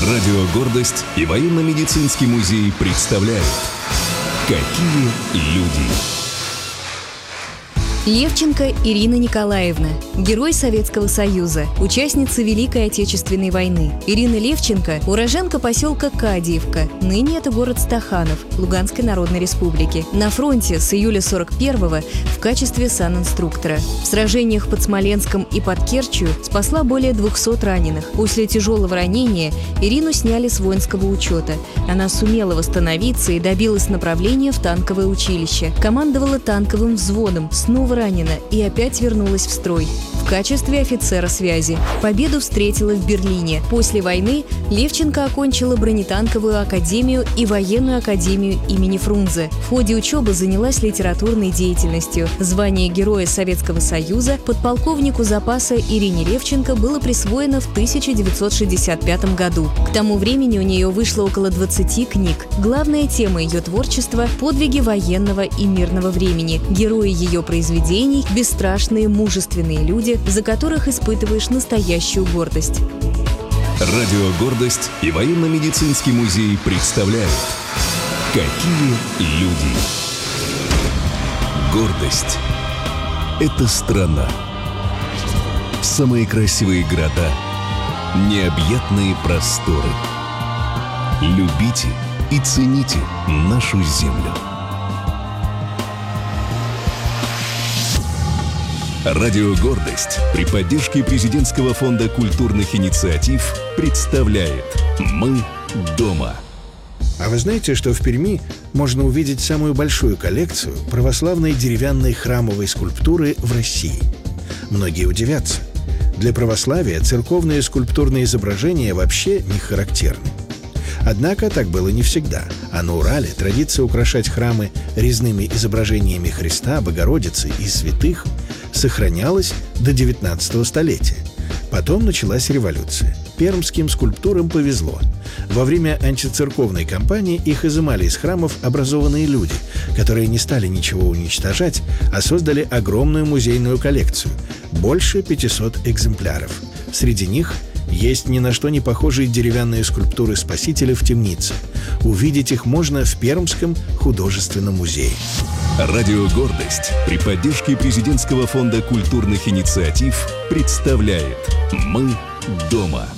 Радио «Гордость» и военно-медицинский музей представляют «Какие люди». Левченко Ирина Николаевна, герой Советского Союза, участница Великой Отечественной войны. Ирина Левченко – уроженка поселка Кадиевка, ныне это город Стаханов, Луганской Народной Республики. На фронте с июля 41-го в качестве санинструктора. В сражениях под Смоленском и под Керчью спасла более 200 раненых. После тяжелого ранения Ирину сняли с воинского учета. Она сумела восстановиться и добилась направления в танковое училище. Командовала танковым взводом, снова ранена и опять вернулась в строй в качестве офицера связи. Победу встретила в Берлине. После войны Левченко окончила бронетанковую академию и военную академию имени Фрунзе. В ходе учебы занялась литературной деятельностью. Звание Героя Советского Союза подполковнику запаса Ирине Левченко было присвоено в 1965 году. К тому времени у нее вышло около 20 книг. Главная тема ее творчества – подвиги военного и мирного времени. Герои ее произведений – бесстрашные, мужественные люди, за которых испытываешь настоящую гордость. Радио «Гордость» и военно-медицинский музей представляют «Какие люди». Гордость – это страна. Самые красивые города, необъятные просторы. Любите и цените нашу землю. Радио «Гордость» при поддержке Президентского фонда культурных инициатив представляет «Мы дома». А вы знаете, что в Перми можно увидеть самую большую коллекцию православной деревянной храмовой скульптуры в России? Многие удивятся. Для православия церковные скульптурные изображения вообще не характерны. Однако так было не всегда, а на Урале традиция украшать храмы резными изображениями Христа, Богородицы и святых сохранялась до 19 столетия. Потом началась революция. Пермским скульптурам повезло. Во время антицерковной кампании их изымали из храмов образованные люди, которые не стали ничего уничтожать, а создали огромную музейную коллекцию – больше 500 экземпляров. Среди них есть ни на что не похожие деревянные скульптуры Спасителя в темнице. Увидеть их можно в Пермском художественном музее. Радио «Гордость» при поддержке Президентского фонда культурных инициатив представляет «Мы дома».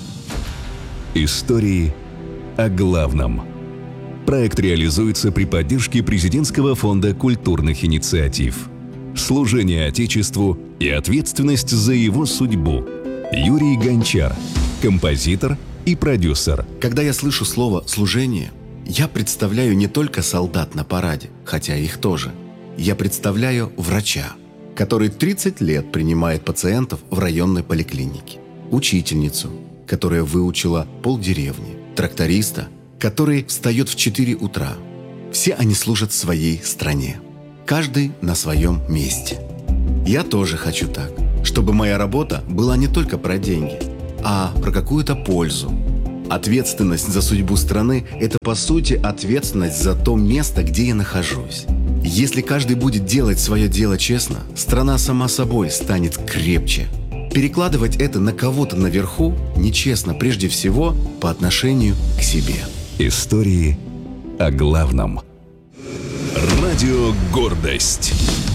Истории о главном. Проект реализуется при поддержке Президентского фонда культурных инициатив. Служение Отечеству и ответственность за его судьбу. Юрий Гончар, композитор и продюсер. Когда я слышу слово «служение», я представляю не только солдат на параде, хотя их тоже. Я представляю врача, который 30 лет принимает пациентов в районной поликлинике, учительницу, которая выучила полдеревни, тракториста, который встает в 4 утра. Все они служат своей стране, каждый на своем месте. Я тоже хочу так, чтобы моя работа была не только про деньги, а про какую-то пользу. Ответственность за судьбу страны – это, по сути, ответственность за то место, где я нахожусь. Если каждый будет делать свое дело честно, страна сама собой станет крепче. Перекладывать это на кого-то наверху нечестно, прежде всего, по отношению к себе. Истории о главном. Радио «Гордость».